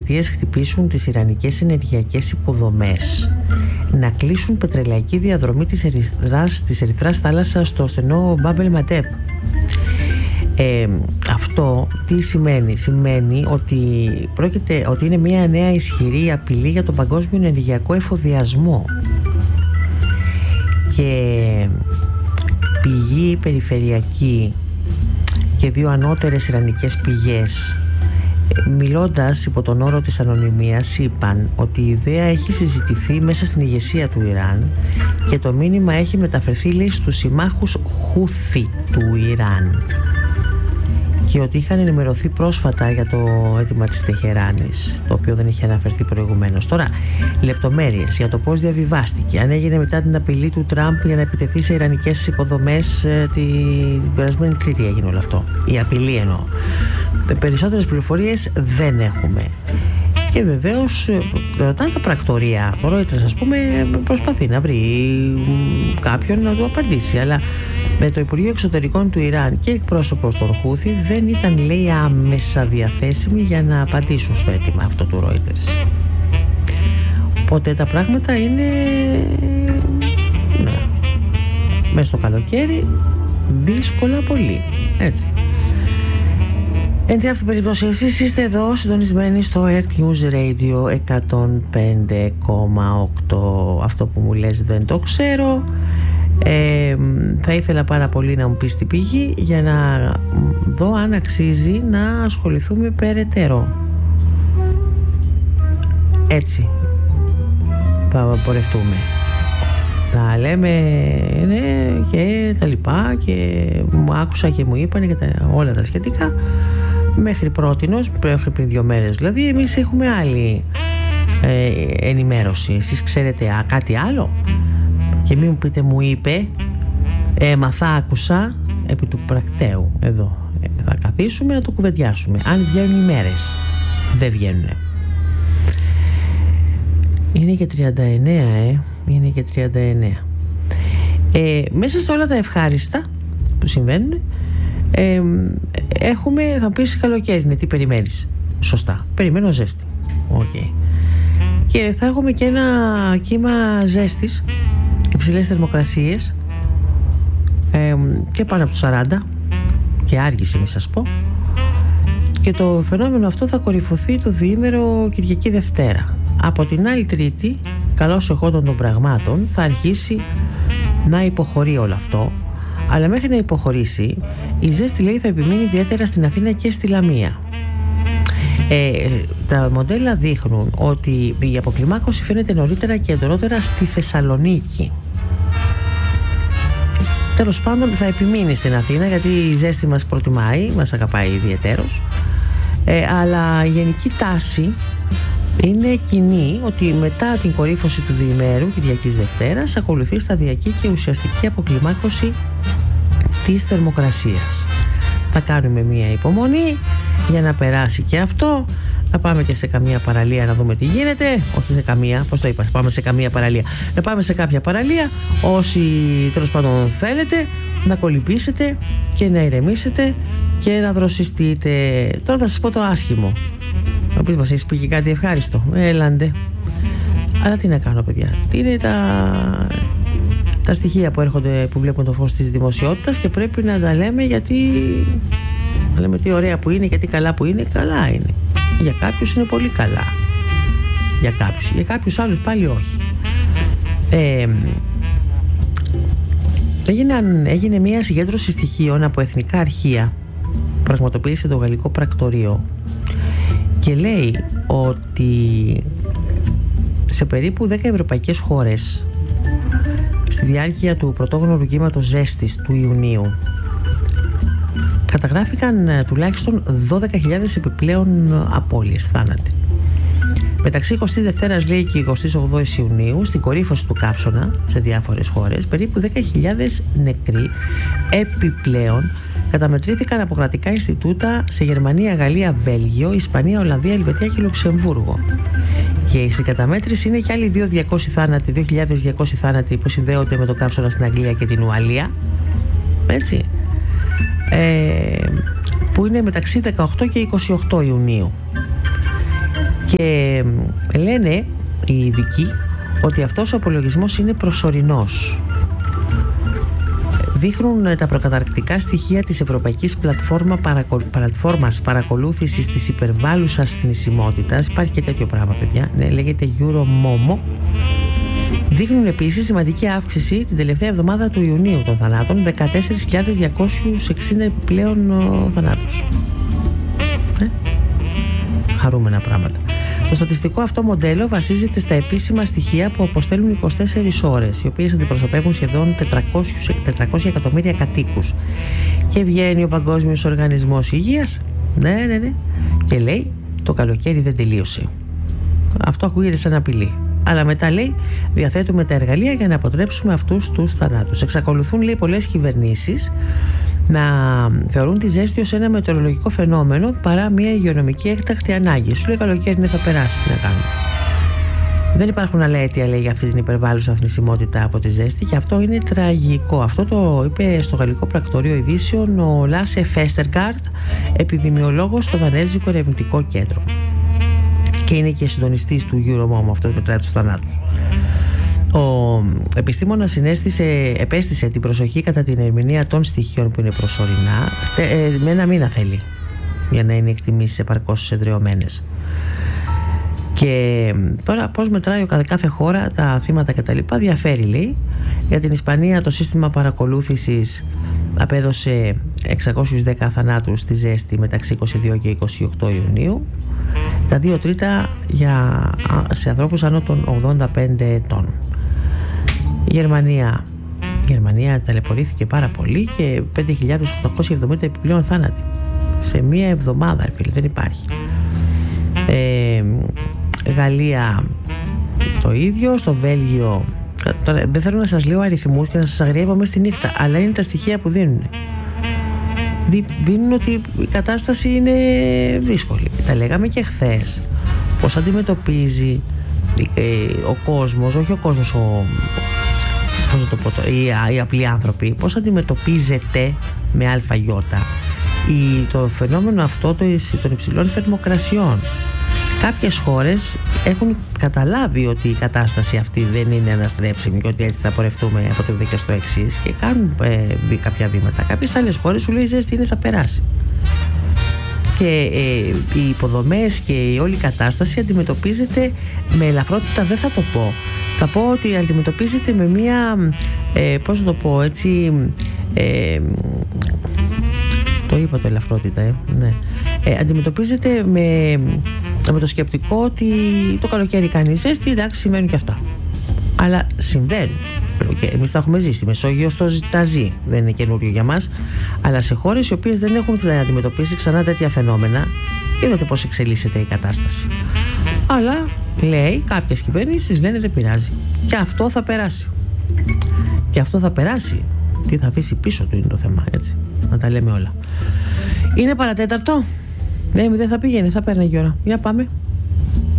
ΗΠΑ χτυπήσουν τις ιρανικές ενεργειακές υποδομές, να κλείσουν πετρελαϊκή διαδρομή της Ερυθράς θάλασσας στο στενό Μπάμπ ελ Μαντέπ. Αυτό τι σημαίνει? Σημαίνει ότι είναι μια νέα ισχυρή απειλή για τον παγκόσμιο ενεργειακό εφοδιασμό, και πηγή περιφερειακή και δύο ανώτερες ιρανικές πηγές, μιλώντας υπό τον όρο της ανωνυμίας, είπαν ότι η ιδέα έχει συζητηθεί μέσα στην ηγεσία του Ιράν και το μήνυμα έχει μεταφερθεί, λέει, στους συμμάχους Χούθι του Ιράν, και ότι είχαν ενημερωθεί πρόσφατα για το αίτημα της Τεχεράνης, το οποίο δεν είχε αναφερθεί προηγουμένως. Τώρα, λεπτομέρειες για το πώς διαβιβάστηκε, αν έγινε μετά την απειλή του Τραμπ για να επιτεθεί σε ιρανικές υποδομές την περασμένη Τρίτη έγινε όλο αυτό, η απειλή εννοώ. Περισσότερες πληροφορίες δεν έχουμε. Και βεβαίως ρωτάνε τα πρακτορία. Ο Reuters, ας πούμε, προσπαθεί να βρει κάποιον να του απαντήσει, αλλά με το Υπουργείο Εξωτερικών του Ιράν και εκπρόσωπος των Χούθι δεν ήταν, λέει, άμεσα διαθέσιμοι για να απαντήσουν στο αίτημα αυτό του Reuters. Οπότε τα πράγματα είναι, ναι, μέσα στο καλοκαίρι δύσκολα πολύ, έτσι. Εν τη αυτή περίπτωση, εσείς είστε εδώ συντονισμένοι στο Earth News Radio 105,8. Αυτό που μου λες δεν το ξέρω. Θα ήθελα πάρα πολύ να μου πεις την πηγή για να δω αν αξίζει να ασχοληθούμε περαιτέρω. Έτσι θα πορευτούμε. Να λέμε ναι και τα λοιπά, και μου άκουσα και μου είπανε και όλα τα σχετικά. Μέχρι πρότινος, μέχρι πριν 2 μέρες δηλαδή, εμείς έχουμε άλλη ενημέρωση. Εσείς ξέρετε κάτι άλλο? Και μην μου πείτε μου είπε, έμαθα, άκουσα, επί του πρακτέου εδώ. Θα καθίσουμε να το κουβεντιάσουμε. Αν βγαίνουν οι μέρες. Δεν βγαίνουν. Είναι και 39, είναι και 39. Μέσα σε όλα τα ευχάριστα που συμβαίνουν, έχουμε, θα πεις, καλοκαίρι είναι, τι περιμένεις? Σωστά, περιμένω ζέστη. Okay. Και θα έχουμε και ένα κύμα ζέστης, υψηλές θερμοκρασίες, και πάνω από τους 40, και άργησε μη σας πω, και το φαινόμενο αυτό θα κορυφωθεί το διήμερο Κυριακή Δευτέρα. Από την άλλη Τρίτη, καλώς εχόντων των πραγμάτων, θα αρχίσει να υποχωρεί όλο αυτό. Αλλά μέχρι να υποχωρήσει, η ζέστη, λέει, θα επιμείνει ιδιαίτερα στην Αθήνα και στη Λαμία. Τα μοντέλα δείχνουν ότι η αποκλιμάκωση φαίνεται νωρίτερα και εντονότερα στη Θεσσαλονίκη. Τέλος πάντων, θα επιμείνει στην Αθήνα, γιατί η ζέστη μας προτιμάει, μας αγαπάει ιδιαιτέρως. Αλλά η γενική τάση είναι κοινή, ότι μετά την κορύφωση του διημέρου Κυριακής Δευτέρας ακολουθεί σταδιακή και ουσιαστική αποκλιμάκωση της θερμοκρασίας. Θα κάνουμε μία υπομονή για να περάσει και αυτό. Να πάμε και σε καμία παραλία να δούμε τι γίνεται. Όχι σε καμία, πώς το είπα, πάμε σε καμία παραλία. Να πάμε σε κάποια παραλία, όσοι τέλος πάντων θέλετε, να κολυμπήσετε και να ηρεμήσετε και να δροσιστείτε. Τώρα θα σας πω το άσχημο. Να πεις, μας έχεις πει και κάτι ευχάριστο? Έλαντε. Αλλά τι να κάνω, παιδιά? Τι είναι τα στοιχεία που έρχονται, που βλέπουν το φως της δημοσιότητας, και πρέπει να τα λέμε, γιατί να λέμε τι ωραία που είναι και τι καλά που είναι. Καλά είναι. Για κάποιους είναι πολύ καλά. Για κάποιους άλλους πάλι όχι. Έγινε μια συγκέντρωση στοιχείων από εθνικά αρχεία, πραγματοποίησε το Γαλλικό Πρακτορείο, και λέει ότι σε περίπου 10 ευρωπαϊκές χώρες, στη διάρκεια του πρωτόγνωρου κύματος ζέστης του Ιουνίου, καταγράφηκαν τουλάχιστον 12.000 επιπλέον απώλειες, θάνατοι. Μεταξύ 22ης, λέει, και 28ης Ιουνίου, στην κορύφωση του καύσωνα σε διάφορες χώρες, περίπου 10.000 νεκροί επιπλέον καταμετρήθηκαν από κρατικά Ινστιτούτα σε Γερμανία, Γαλλία, Βέλγιο, Ισπανία, Ολλανδία, Ελβετία και Λουξεμβούργο. Και στην καταμέτρηση είναι και άλλοι 2.200 θάνατοι που συνδέονται με το καύσωνα στην Αγγλία και την Ουαλία. Έτσι. Που είναι μεταξύ 18 και 28 Ιουνίου. Και λένε οι ειδικοί ότι αυτός ο απολογισμός είναι προσωρινός. Δείχνουν τα προκαταρκτικά στοιχεία της Ευρωπαϊκής Πλατφόρμας Παρακολούθησης της Υπερβάλλουσας Θνησιμότητας. Υπάρχει και τέτοιο πράγμα, παιδιά. Ναι, λέγεται Euromomo. Δείχνουν επίσης σημαντική αύξηση την τελευταία εβδομάδα του Ιουνίου των θανάτων, 14.260 επιπλέον θανάτους. Χαρούμενα πράγματα. Το στατιστικό αυτό μοντέλο βασίζεται στα επίσημα στοιχεία που αποστέλουν 24 ώρες, οι οποίες αντιπροσωπεύουν σχεδόν 400 εκατομμύρια κατοίκους. Και βγαίνει ο Παγκόσμιος Οργανισμός Υγείας, ναι, και λέει το καλοκαίρι δεν τελείωσε. Αυτό ακούγεται σαν απειλή. Αλλά μετά λέει διαθέτουμε τα εργαλεία για να αποτρέψουμε αυτούς τους θανάτους. Εξακολουθούν, λέει, πολλές κυβερνήσεις να θεωρούν τη ζέστη ως ένα μετεωρολογικό φαινόμενο παρά μια υγειονομική έκτακτη ανάγκη. Σου λέει καλοκαίρι θα περάσει, τι να κάνουμε. Δεν υπάρχουν άλλα αίτια, λέει, για αυτή την υπερβάλλουσα θνησιμότητα από τη ζέστη και αυτό είναι τραγικό. Αυτό το είπε στο Γαλλικό Πρακτορείο Ειδήσεων ο Λάσε Φέστεργκαρτ, επιδημιολόγος στο Δανέζικο Ερευνητικό Κέντρο. Και είναι και συντονιστής του Euromomo, αυτό που μετράει τους θανάτους. Ο επιστήμονας επέστησε την προσοχή κατά την ερμηνεία των στοιχείων που είναι προσωρινά. Με ένα μήνα θέλει για να είναι εκτιμήσεις επαρκώς εδραιωμένες. Και τώρα πώς μετράει κάθε χώρα τα θύματα κτλ. Διαφέρει, λέει. Για την Ισπανία το σύστημα παρακολούθησης απέδωσε 610 θανάτους στη ζέστη μεταξύ 22 και 28 Ιουνίου. Τα 2 τρίτα σε ανθρώπους άνω των 85 ετών. Η Γερμανία ταλαιπωρήθηκε πάρα πολύ και 5.870 επιπλέον θάνατοι σε μία εβδομάδα, δεν υπάρχει. Γαλλία το ίδιο, στο Βέλγιο. Τώρα, δεν θέλω να σας λέω αριθμούς και να σας αγριεύω μέσα στη νύχτα, αλλά είναι τα στοιχεία που δίνουν. Δίνουν ότι η κατάσταση είναι δύσκολη. Τα λέγαμε και χθες. Πώς αντιμετωπίζει ο κόσμος, όχι ο κόσμος, πώς να το πω, οι απλοί άνθρωποι, πώς αντιμετωπίζεται με αλφαγιώτα το φαινόμενο αυτό των υψηλών θερμοκρασιών. Κάποιες χώρες έχουν καταλάβει ότι η κατάσταση αυτή δεν είναι αναστρέψιμη και ότι έτσι θα πορευτούμε από το και στο εξής και κάνουν κάποια βήματα. Κάποιες άλλες χώρες σου λέει η ζέστη θα περάσει. Και οι υποδομές και η όλη κατάσταση αντιμετωπίζεται με ελαφρότητα, δεν θα το πω. Θα πω ότι αντιμετωπίζεται με μία, πώς να το πω έτσι, το είπα το ελαφρότητα, ναι. Αντιμετωπίζεται με το σκεπτικό ότι το καλοκαίρι κάνει ζέστη, εντάξει, συμβαίνουν και αυτά. Αλλά συμβαίνουν. Εμείς τα έχουμε ζήσει. Η Μεσόγειος τα ζει. Δεν είναι καινούριο για μας. Αλλά σε χώρες οι οποίες δεν έχουν αντιμετωπίσει ξανά τέτοια φαινόμενα, είδατε πώς εξελίσσεται η κατάσταση. Αλλά λέει, κάποιες κυβερνήσεις λένε δεν πειράζει. Και αυτό θα περάσει. Και αυτό θα περάσει. Τι θα αφήσει πίσω του είναι το θέμα, έτσι. Να τα λέμε όλα. Είναι παρατέταρτο. Ναι, δεν θα πήγαινε, θα παίρνει η ώρα. Για πάμε.